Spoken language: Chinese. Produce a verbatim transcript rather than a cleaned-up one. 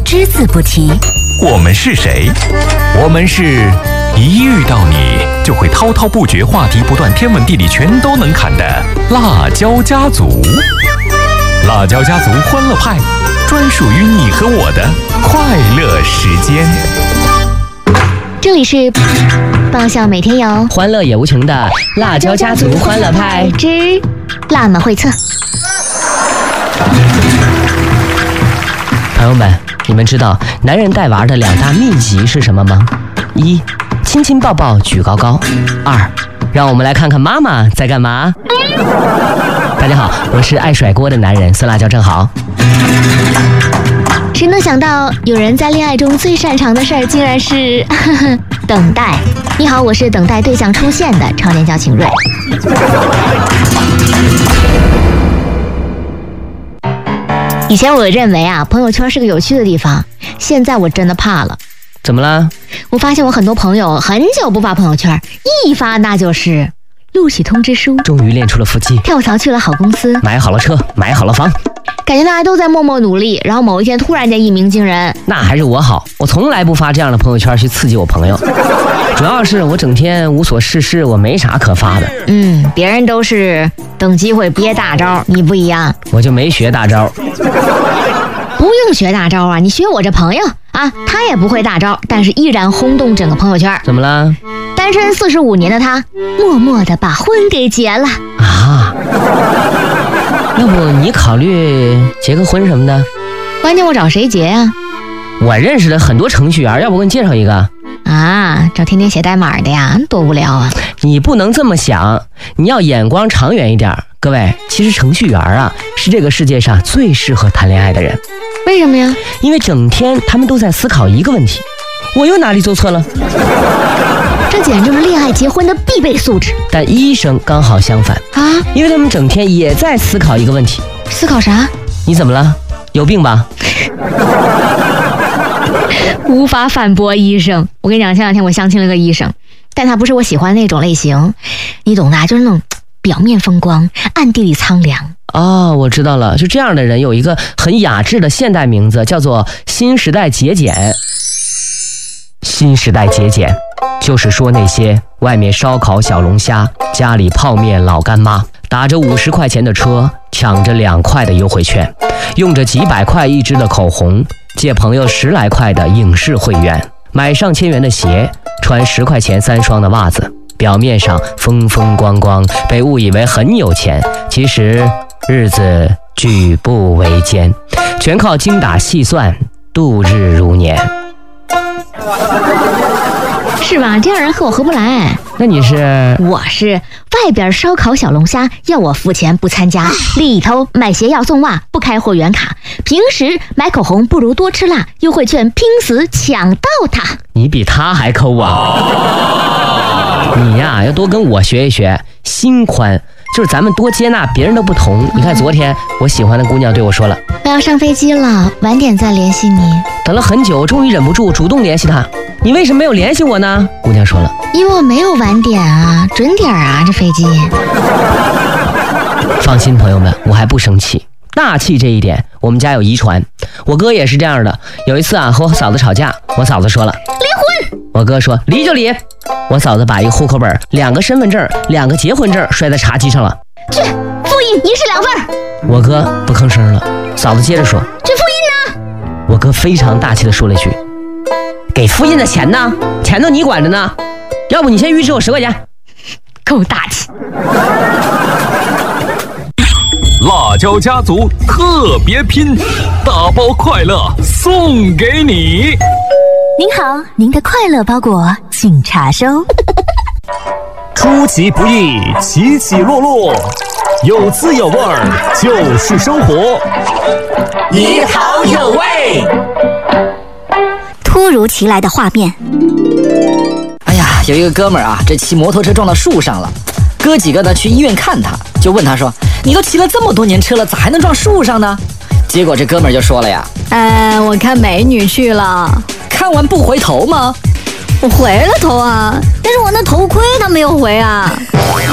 只字不提。 我们是谁？我们是一遇到你就会滔滔不绝、话题不断、天文地理全都能侃的辣椒家族。辣椒家族欢乐派，专属于你和我的快乐时间。 这里是爆笑每天有， 欢乐也无穷的辣椒家族欢乐派之辣妈会测。 朋友们，你们知道男人带娃的两大秘籍是什么吗？一，亲亲抱抱举高高。二，让我们来看看妈妈在干嘛。大家好，我是爱甩锅的男人酸辣椒正好。 谁能想到有人在恋爱中最擅长的事儿竟然是呵呵等待。你好，我是等待对象出现的超连娇晴瑞。以前我认为啊，朋友圈是个有趣的地方，现在我真的怕了。 怎么了？ 我发现我很多朋友很久不发朋友圈，一发那就是录取通知书， 终于练出了腹肌， 跳槽去了好公司， 买好了车，买好了房， 感觉大家都在默默努力，然后某一天突然间一鸣惊人。 那还是我好，我从来不发这样的朋友圈去刺激我朋友，主要是我整天无所事事，我没啥可发的。 嗯，别人都是等机会憋大招，你不一样， 我就没学大招。 不用学大招啊，你学我这朋友啊，他也不会大招，但是依然轰动整个朋友圈。 怎么了？ 单身四十五年的他，默默地把婚给结了啊！要不你考虑结个婚什么的？ 关键我找谁结呀？ 我认识的很多程序员，要不我给你介绍一个？ 啊，找天天写代码的呀，多无聊啊！ 你不能这么想，你要眼光长远一点。各位，其实程序员啊，是这个世界上最适合谈恋爱的人。 为什么呀？ 因为整天他们都在思考一个问题：我又哪里做错了？ 这简直就是恋爱结婚的必备素质。 但医生刚好相反啊， 因为他们整天也在思考一个问题。 思考啥？ 你怎么了？有病吧？ 无法反驳医生。我跟你讲，前两天我相亲了个医生，但他不是我喜欢那种类型，你懂的，就是那种表面风光，暗地里苍凉。 哦，我知道了，就这样的人有一个很雅致的现代名字，叫做新时代节俭。新时代节俭就是说那些外面烧烤小龙虾，家里泡面老干妈，打着五十块钱的车，抢着两块的优惠券，用着几百块一支的口红，借朋友十来块的影视会员，买上千元的鞋，穿十块钱三双的袜子，表面上风风光光，被误以为很有钱，其实日子举步维艰，全靠精打细算度日如年。 是吧？这样人和我合不来。 那你是？ 我是外边烧烤小龙虾要我付钱不参加，里头买鞋要送袜不开会员卡，平时买口红不如多吃辣，优惠券拼死抢到它。 你比他还抠啊！你呀，要多跟我学一学，心宽，就是咱们多接纳别人的不同。你看昨天我喜欢的姑娘对我说了， 我要上飞机了，晚点再联系你。 等了很久，终于忍不住主动联系她。你为什么没有联系我呢？姑娘说了， 因为我没有晚点啊，准点啊，这飞机。 放心朋友们，我还不生气，大气这一点我们家有遗传，我哥也是这样的。有一次啊，和我嫂子吵架，我嫂子说了离婚，我哥说离就离，我嫂子把一个户口本、两个身份证、两个结婚证摔在茶几上了， 去复印一式两份。 我哥不吭声了，嫂子接着说去复印呢。 我哥非常大气的说了一句，给复印的钱呢？钱都你管着呢，要不你先预支我十块钱。 够大气。 辣椒家族特别拼，大包快乐送给你。 您好，您的快乐包裹请查收。 出其不意，起起落落，有滋有味儿就是生活。 你好有味。 突如其来的画面。 哎呀，有一个哥们儿啊，这骑摩托车撞到树上了，哥几个呢去医院看他，就问他说：“你都骑了这么多年车了，咋还能撞树上呢？”结果这哥们儿就说了呀：“ 呃，我看美女去了。” 看完不回头吗？ 我回了头啊，但是我那头盔它没有回啊。